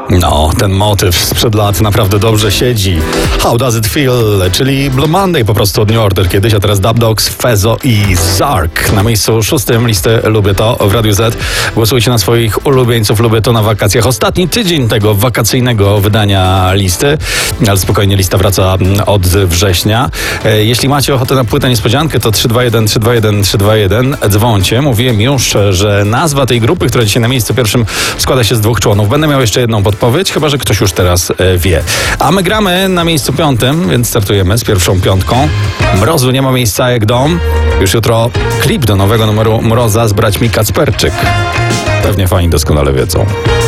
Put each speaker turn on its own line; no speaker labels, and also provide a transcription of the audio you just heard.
No, ten motyw sprzed lat naprawdę dobrze siedzi. How Does It Feel, czyli Blue Monday po prostu od New Order kiedyś, a teraz Dub Dogs, Fezo i Zark. Na miejscu 6 listy Lubię To w Radiu Z. Głosujcie na swoich ulubieńców Lubię To na wakacjach. Ostatni tydzień tego wakacyjnego wydania listy, ale spokojnie, lista wraca od września. Jeśli macie ochotę na płytę niespodziankę, to 321 321 321. Dzwońcie. Mówiłem już, że nazwa tej grupy, która dzisiaj na miejscu pierwszym składa się z 2 członów. Będę miał jeszcze jedną podpowiedź, chyba że ktoś już teraz wie. A my gramy na miejscu 5, więc startujemy z pierwszą 5. Mrozu nie ma miejsca jak dom. Już jutro klip do nowego numeru Mroza z braćmi Kacperczyk. Pewnie fani doskonale wiedzą.